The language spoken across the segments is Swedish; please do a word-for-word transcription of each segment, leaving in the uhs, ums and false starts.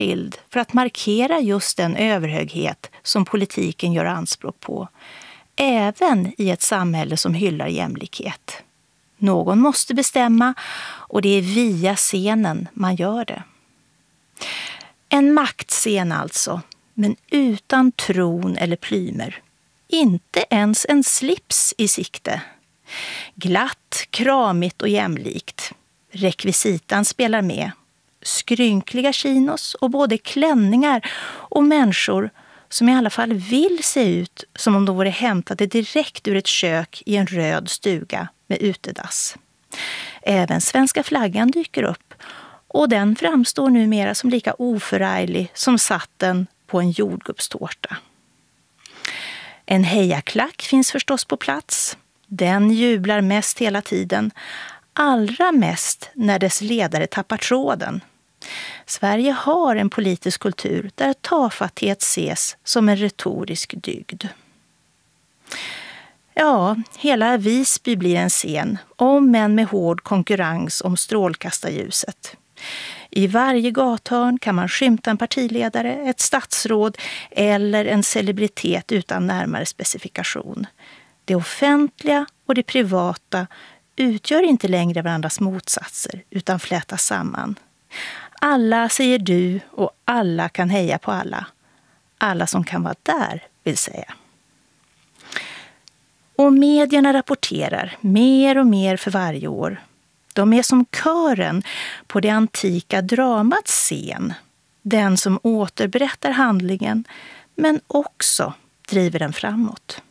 bild för att markera just den överhöghet som politiken gör anspråk på, även i ett samhälle som hyllar jämlikhet. Någon måste bestämma och det är via scenen man gör det. En maktscen alltså, men utan tron eller plymer. Inte ens en slips i sikte. Glatt, kramigt och jämlikt. Rekvisitan spelar med. Skrynkliga chinos och både klänningar och människor som i alla fall vill se ut som om de vore hämtade direkt ur ett kök i en röd stuga med utedass. Även svenska flaggan dyker upp och den framstår numera som lika oförarglig som satten på en jordgubbstårta. En hejaklack finns förstås på plats. Den jublar mest hela tiden, allra mest när dess ledare tappar tråden. Sverige har en politisk kultur där tafatthet ses som en retorisk dygd. Ja, hela Visby blir en scen, om än med hård konkurrens om strålkastarljuset. I varje gathörn kan man skymta en partiledare, ett statsråd eller en celebritet utan närmare specifikation. Det offentliga och det privata utgör inte längre varandras motsatser utan flätas samman. Alla säger du och alla kan heja på alla. Alla som kan vara där, vill säga. Och medierna rapporterar mer och mer för varje år. De är som kören på det antika dramats scen. Den som återberättar handlingen men också driver den framåt.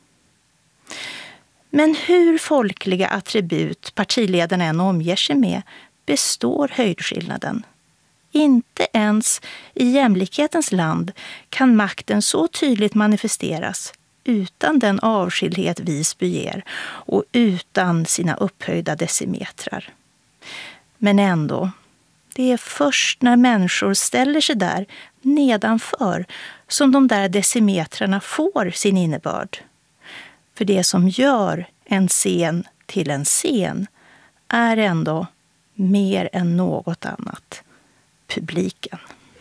Men hur folkliga attribut partiledarna än omger sig med består höjdskillnaden. Inte ens i jämlikhetens land kan makten så tydligt manifesteras utan den avskildhet Visby ger och utan sina upphöjda decimetrar. Men ändå, det är först när människor ställer sig där nedanför som de där decimetrarna får sin innebörd. För det som gör en scen till en scen är ändå mer än något annat publiken.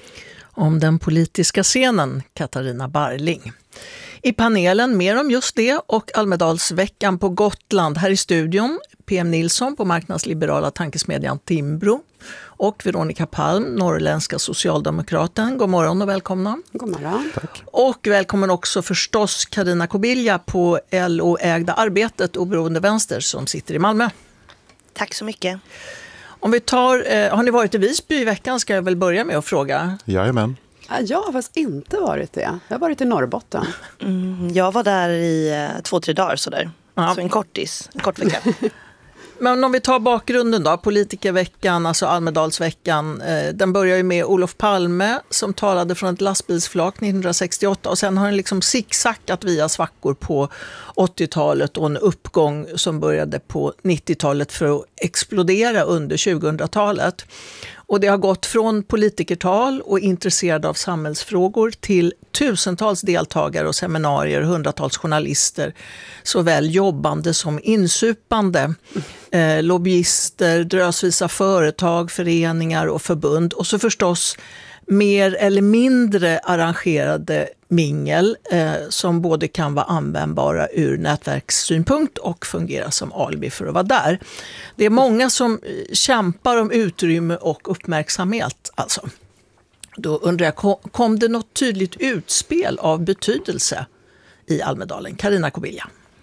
Om den politiska scenen, Katarina Barling. I panelen mer om just det och Almedalsveckan på Gotland. Här i studion P M Nilsson på marknadsliberala tankesmedjan Timbro och Veronica Palm, norrländska socialdemokraten. God morgon och välkomna. God morgon. Tack. Och välkommen också förstås Carina Kobylja på L O-ägda Arbetet Oberoende Vänster som sitter i Malmö. Tack så mycket. Om vi tar, eh, har ni varit i Visby i veckan ska jag väl börja med att fråga. Jajamän. Jag har faktiskt inte varit det. Jag har varit i Norrbotten. Mm, jag var där i uh, två, tre dagar sådär. Ja. Så en kortis, en kort vecka. Men om vi tar bakgrunden då, politikerveckan, alltså Almedalsveckan, eh, den börjar ju med Olof Palme som talade från ett lastbilsflak nittonhundrasextioåtta och sen har den liksom zigzackat via svackor på åttiotalet och en uppgång som började på nittiotalet för att explodera under tjugohundratalet. Och det har gått från politikertal och intresserade av samhällsfrågor till tusentals deltagare och seminarier, hundratals journalister, såväl jobbande som insupande, eh, lobbyister, drösvisa företag, föreningar och förbund och så förstås mer eller mindre arrangerade mingel eh, som både kan vara användbara ur nätverkssynpunkt och fungera som alibi för att vara där. Det är många som kämpar om utrymme och uppmärksamhet. Alltså. Då undrar jag, kom, kom det något tydligt utspel av betydelse i Almedalen? Carina Kobylja.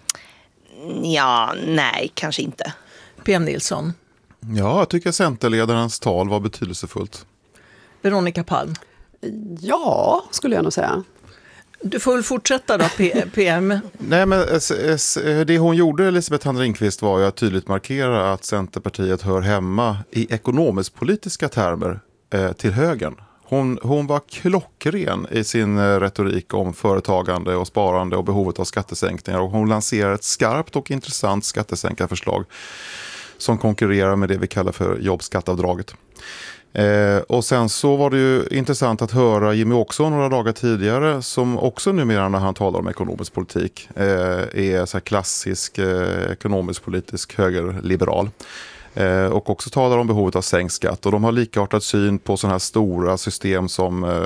Ja, nej, kanske inte. P M Nilsson. Ja, jag tycker Centerledarens tal var betydelsefullt. Veronica Palm. Ja, skulle jag nog säga. Du får väl fortsätta då, P M. Nej, men det hon gjorde, Elisabeth Hand-Ringqvist, var ju att tydligt markera att Centerpartiet hör hemma i ekonomisk-politiska termer eh, till högern. Hon, hon var klockren i sin retorik om företagande och sparande och behovet av skattesänkningar. Och hon lanserar ett skarpt och intressant skattesänkarförslag som konkurrerar med det vi kallar för jobbskattavdraget. Eh, och sen så var det ju intressant att höra Jimmy Åkesson några dagar tidigare som också numera när han talar om ekonomisk politik eh, är så här klassisk eh, ekonomisk politisk högerliberal. och också talar om behovet av sänkt skatt. Och de har likartad syn på sådana här stora system som